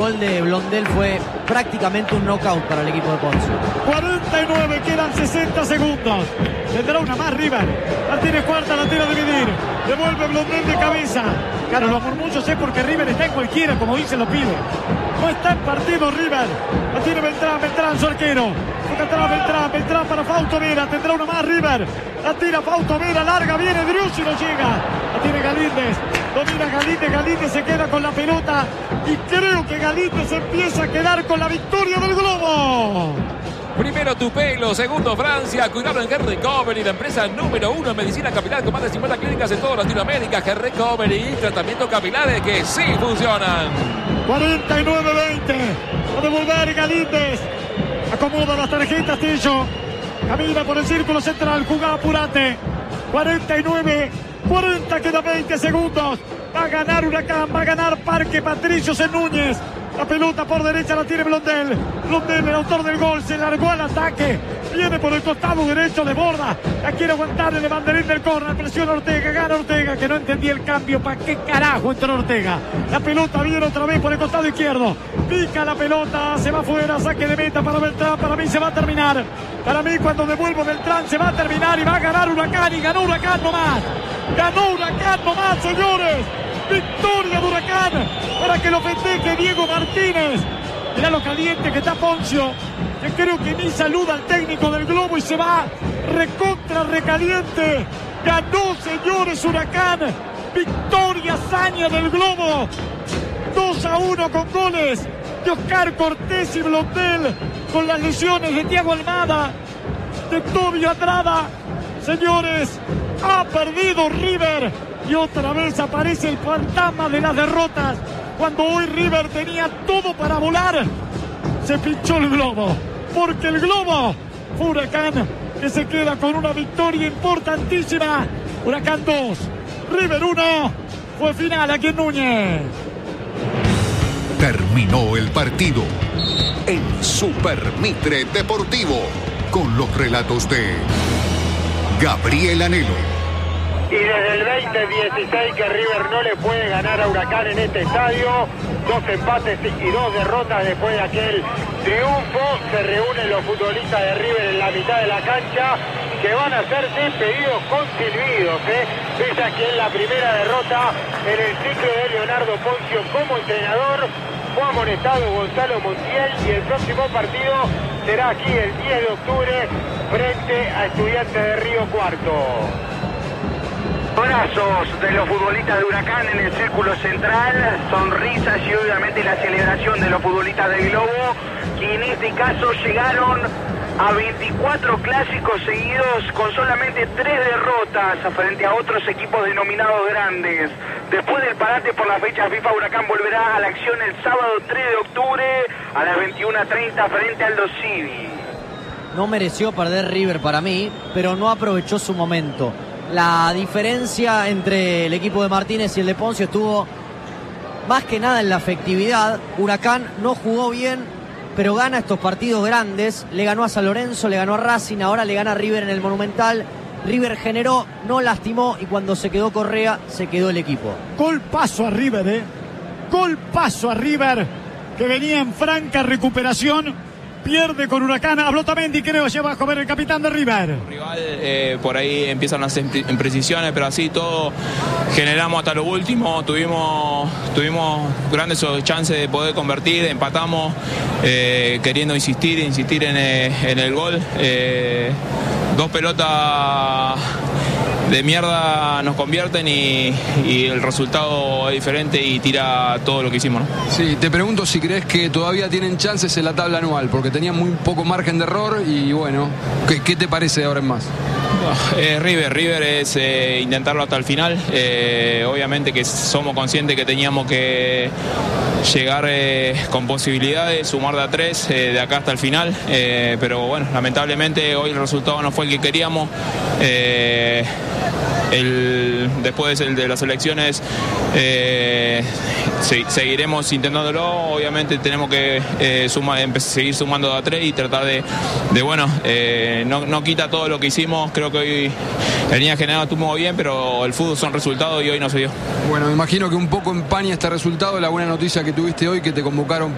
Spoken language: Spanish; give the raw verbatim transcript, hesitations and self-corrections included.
gol de Blondel fue prácticamente un knockout para el equipo de Poncio. cuarenta y nueve, quedan sesenta segundos. Tendrá una más River. La tiene cuarta, la tira a dividir. Devuelve Blondel de cabeza. Claro, los murmullos es porque River está en cualquiera, como dicen los pibes. No está en partido River. La tiene Beltrán, Beltrán, su arquero. Toca atrás Beltrán, Beltrán para Fausto Vera. Tendrá una más River. La tira Fausto Vera, larga, viene Driussi, no llega. La tiene Galíndez. Domina Galíndez, Galíndez se queda con la pelota. Y creo que Galíndez empieza a quedar con la victoria del Globo. Primero Tupelo, segundo Francia. Cuidado en G-Recovery, la empresa número uno en medicina capilar con más de cincuenta clínicas en toda Latinoamérica. G-Recovery, tratamientos capilares que sí funcionan. cuarenta y nueve veinte. A devolver Galíndez. Acomoda las tarjetas, Tillo. Camina por el círculo central, jugá, apurate. cuarenta y nueve cuarenta, queda veinte segundos. Va a ganar Huracán, va a ganar Parque Patricios en Núñez. La pelota por derecha la tiene Blondel. Blondel, el autor del gol, se largó al ataque. Viene por el costado derecho, de borda. La quiere aguantar el banderín del córner. Presiona Ortega, gana Ortega, que no entendía el cambio. ¿Para qué carajo entró Ortega? La pelota viene otra vez por el costado izquierdo. Pica la pelota, se va afuera, saque de meta para Beltrán. Para mí se va a terminar. Para mí cuando devuelvo Beltrán se va a terminar y va a ganar Huracán. Y ganó Huracán nomás. Ganó Huracán nomás, señores. Victoria de Huracán para que lo festeje Diego Martínez. Mirá lo caliente que está Poncio, que creo que ni saluda al técnico del Globo y se va recontra recaliente. Ganó, señores, Huracán. Victoria, hazaña del Globo. dos a uno con goles de Oscar Cortés y Blondel, con las lesiones de Thiago Almada, de Tobio Andrada. Señores, ha perdido River. Y otra vez aparece el fantasma de las derrotas. Cuando hoy River tenía todo para volar, se pinchó el globo. Porque el globo fue Huracán, que se queda con una victoria importantísima. Huracán dos, River uno. Fue final aquí en Núñez. Terminó el partido en Super Mitre Deportivo con los relatos de Gabriel Anhelo. Y desde el veinte dieciséis que River no le puede ganar a Huracán en este estadio. Dos empates y dos derrotas después de aquel triunfo. Se reúnen los futbolistas de River en la mitad de la cancha, que van a ser despedidos con silbidos, ¿eh? Pese a que en la primera derrota en el ciclo de Leonardo Poncio como entrenador fue amonestado Gonzalo Montiel, y el próximo partido será aquí el diez de octubre frente a Estudiantes de Río Cuarto. Abrazos de los futbolistas de Huracán en el círculo central, sonrisas y obviamente la celebración de los futbolistas del Globo, que en este caso llegaron a veinticuatro clásicos seguidos con solamente tres derrotas frente a otros equipos denominados grandes. Después del parate por la fecha FIFA, Huracán volverá a la acción el sábado tres de octubre a las veintiuna treinta frente al Aldo Civi. No mereció perder River para mí, pero no aprovechó su momento. La diferencia entre el equipo de Martínez y el de Poncio estuvo más que nada en la efectividad. Huracán no jugó bien, pero gana estos partidos grandes. Le ganó a San Lorenzo, le ganó a Racing, ahora le gana a River en el Monumental. River generó, no lastimó, y cuando se quedó Correa, se quedó el equipo. Gol paso a River, ¿eh? Gol paso a River, que venía en franca recuperación. Pierde con Huracán. Habló Tamendi, creo, lleva a comer el capitán de River. El rival, eh, por ahí empiezan las imprecisiones, pero así todo generamos hasta lo último. Tuvimos, tuvimos grandes chances de poder convertir, empatamos, eh, queriendo insistir, insistir en, en el gol. Eh, dos pelotas de mierda nos convierten y, y el resultado es diferente y tira todo lo que hicimos, ¿no? Sí, te pregunto si crees que todavía tienen chances en la tabla anual, porque tenían muy poco margen de error y bueno, ¿qué, qué te parece de ahora en más? Eh, River, River es eh, intentarlo hasta el final. Eh, obviamente que somos conscientes que teníamos que llegar eh, con posibilidades, sumar de a tres eh, de acá hasta el final, eh, pero bueno, lamentablemente hoy el resultado no fue el que queríamos. Eh, el, después el de las elecciones eh, se, seguiremos intentándolo. Obviamente tenemos que eh, suma, seguir sumando de a tres y tratar de, de bueno, eh, no, no quita todo lo que hicimos. Creo que hoy la línea general estuvo bien, pero el fútbol son resultados y hoy no se dio. Bueno, me imagino que un poco empaña este resultado la buena noticia que tuviste hoy, que te convocaron